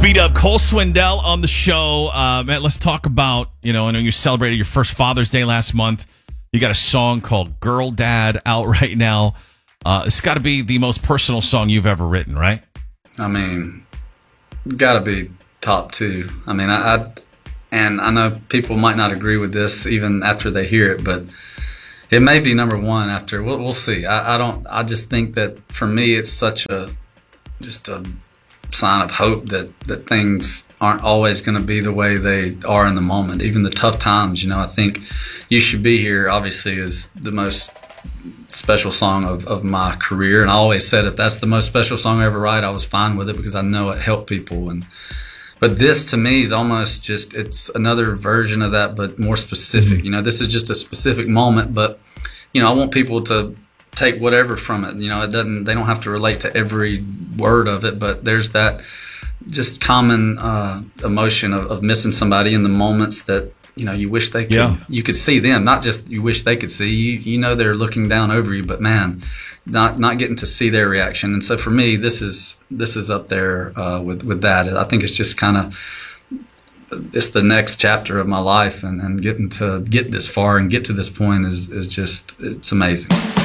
Speed Up, Cole Swindell on the show. Matt, let's talk about, I know you celebrated your first Father's Day last month. You got a song called Girl Dad out right now. It's got to be the most personal song you've ever written, right? I mean, got to be top two. I mean, and I know people might not agree with this even after they hear it, but it may be number one after. We'll see. I just think that for me, it's such just a sign of hope that things aren't always going to be the way they are in the moment, even the tough times. I think You Should Be Here obviously is the most special song of my career, and I always said if that's the most special song I ever write, I was fine with it because I know it helped people. But this to me is almost just, it's another version of that, but more specific. This is just a specific moment, but I want people to take whatever from it. They don't have to relate to every word of it, but there's that just common emotion of missing somebody in the moments that you wish they could. You could see them, not just you wish they could see you. They're looking down over you, but man, not getting to see their reaction. And so for me, this is up there with that. I think it's just kind of, it's the next chapter of my life, and getting to get this far and get to this point is just, it's amazing.